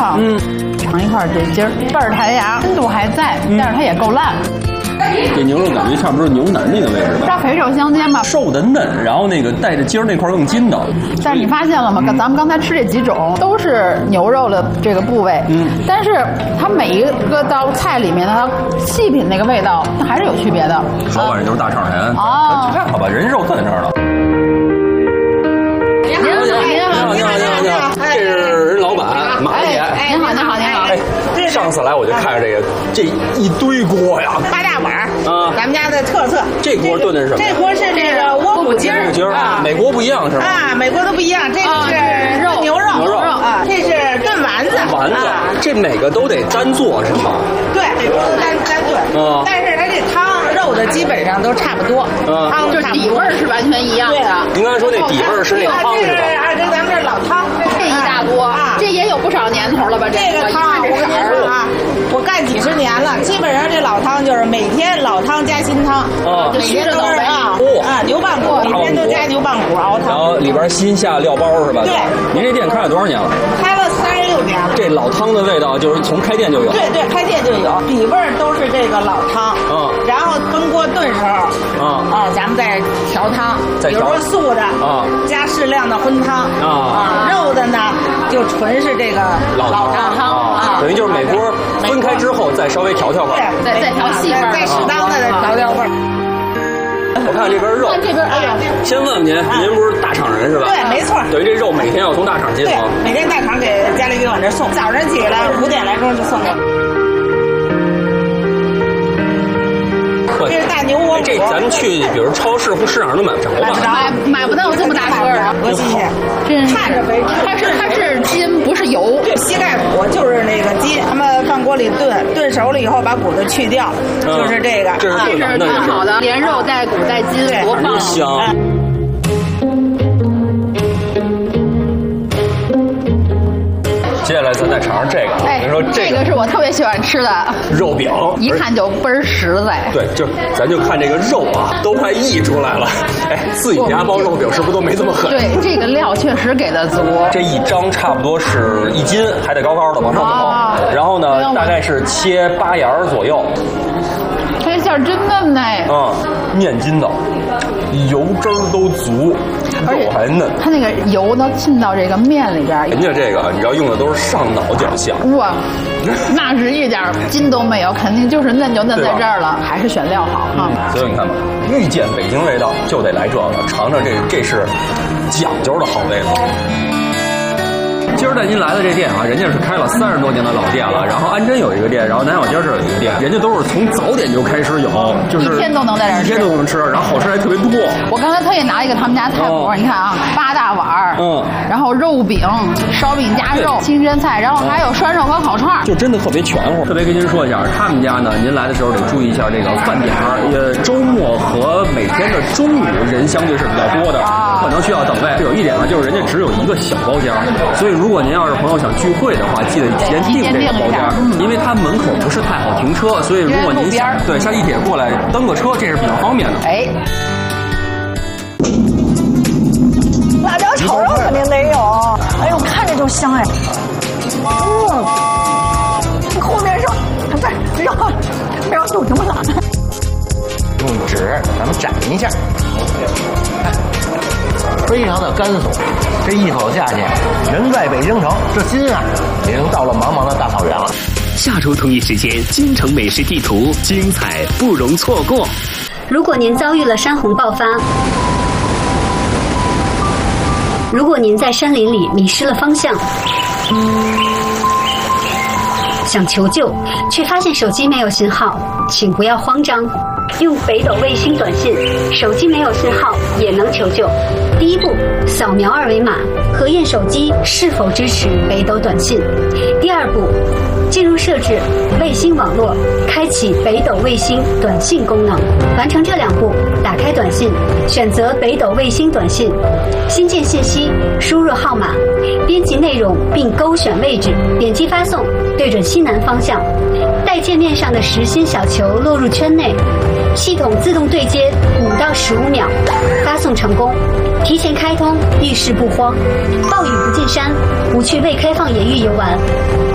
哈，尝一块这筋儿，倍儿弹牙，温度还在，但是它也够烂。 这牛肉感觉差不多是牛腩那个位置吧， 它肥瘦相间吧， 瘦的嫩，然后那个带着筋儿那块更筋道。 但是你发现了吗？咱们刚才吃这几种都是牛肉的这个部位，但是它每一个道菜里面的它细品那个味道，它还是有区别的。 老板就是大肠人哦， 太好吧，人肉特在这儿了。 您好， 这是人老板马姐。 您好。 哎，上次来我就看着这一堆锅呀， 八大碗啊， 咱们家的特色。 这锅炖的是什么？ 这锅是这个窝骨筋儿啊，每锅不一样是吧？ 啊，每锅都不一样。这个是牛肉啊，这是炖丸子。 这每个都得单做是吗？ 对，每锅都单炖。但是它这汤肉的基本上都差不多，汤就是底味是完全一样的。 您刚才说那底味是那个汤是吧？ 这咱们这老汤， 这一大锅，这也有不少年头了吧？ 这个汤我跟您说啊，我干几十年了，基本上这老汤就是每天老汤加新汤，每天都是牛棒骨，每天都加牛棒骨熬汤， 然后里边新下料包是吧？ 对。 您这店开了多少年了？ 开了36年了。 这老汤的味道就是从开店就有。 对，开店就有，底味都是这个老汤，然后焖锅炖时候，咱们再调汤，比如说素的，加适量的荤汤，肉的呢就纯是这个老汤， 等于就是每锅分开之后再稍微调味， 再调细味， 再适当的调味。 我看这边肉，先问问您不是大厂人是吧？ 对，没错。 等于这肉每天要从大厂进吗？ 对，每天大厂给家里给往这送，早上起来5点来钟就送过来。这是大牛窝骨， 这咱们去，比如超市或市场上都买不着吧？ 买不到这么大个儿， 多新鲜！ 看着肥，它是筋，不是油。 膝盖骨就是那个筋，他们放锅里炖熟了以后把骨头去掉，就是这个。 这是炖好的，连肉带骨带筋，多棒！ 香。接下来咱再尝尝这个。您说这个是我特别喜欢吃的肉饼， 一看就倍儿实在。 对，咱就看这个肉啊，都快溢出来了。哎，自己家包肉饼是不是都没这么狠？ 对，这个料确实给的足。 这一张差不多是1斤，还得高高的往上走。然后呢，大概是切8芽左右。 这馅真嫩呢。 面筋道，油汁儿都足，肉还嫩。 它那个油能浸到这个面里边。 人家这个你知道用的都是上脑角馅。 哇，那是一点筋都没有，肯定就是嫩就嫩在这儿了，还是选料好哈。 所以你看吧，遇见北京味道就得来这个，尝尝这是讲究的好味道。今儿带您来的这店啊，人家是开了30多年的老店了。然后安贞有一个店，然后南小街这有一个店，人家都是从早点就开始有，就是一天都能在这儿吃， 一天都能吃，然后好吃还特别多。 我刚才特意拿了一个他们家菜谱，你看啊，8大碗，然后肉饼、烧饼加肉、清真菜，然后还有涮肉和烤串， 就真的特别全乎。特别跟您说一下，他们家呢，您来的时候得注意一下这个饭点儿，周末和每天的中午人相对是比较多的，可能需要等位。有一点呢，就是人家只有一个小包间，所以如果您要是朋友想聚会的话，记得提前订这个包间，因为它门口不是太好停车，所以如果您想下地铁过来蹬个车，这是比较方便的。 哎，辣椒炒肉肯定得有，哎呦，看着就香哎。后面是，不要动什么了？ 用纸咱们蘸一下，非常的干松。这一口下去，人在北京城，这心啊，已经到了茫茫的大草原了。 下周同一时间，京城美食地图，精彩不容错过。 如果您遭遇了山洪爆发，如果您在山林里迷失了方向，想求救却发现手机没有信号，请不要慌张，用北斗卫星短信，手机没有信号也能求救。第一步，扫描2维码，核验手机是否支持北斗短信。第二步，进入设置卫星网络，开启北斗卫星短信功能。完成这2步，打开短信，选择北斗卫星短信，新建信息，输入号码，编辑内容并勾选位置，点击发送，对准西南方向，待界面上的实心小球落入圈内，系统自动对接5到15秒，发送成功。提前开通，遇事不慌，暴雨不进山，不去未开放野域游玩。